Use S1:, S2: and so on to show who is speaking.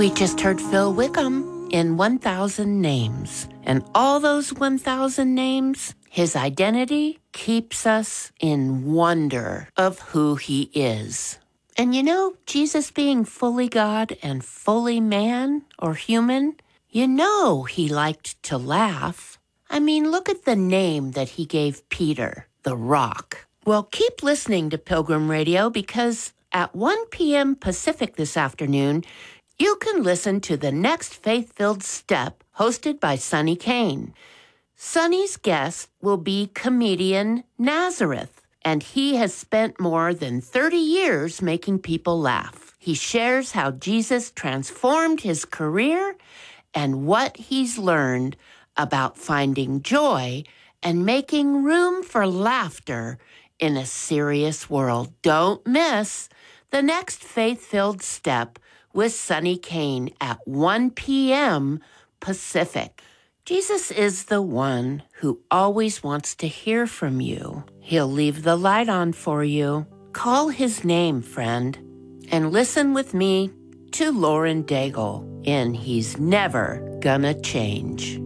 S1: We just heard Phil Wickham in 1,000 Names. And all those 1,000 names, his identity keeps us in wonder of who he is. And you know, Jesus being fully God and fully man or human, you know he liked to laugh. I mean, look at the name that he gave Peter, the Rock. Well, keep listening to Pilgrim Radio because at 1 p.m. Pacific this afternoon, you can listen to the next Faith-Filled Step hosted by Sonny Kane. Sonny's guest will be comedian Nazareth, and he has spent more than 30 years making people laugh. He shares how Jesus transformed his career and what he's learned about finding joy and making room for laughter in a serious world. Don't miss the next Faith-Filled Step with Sonny Kane at 1 p.m. Pacific. Jesus is the one who always wants to hear from you. He'll leave the light on for you. Call his name, friend, and listen with me to Lauren Daigle in He's Never Gonna Change.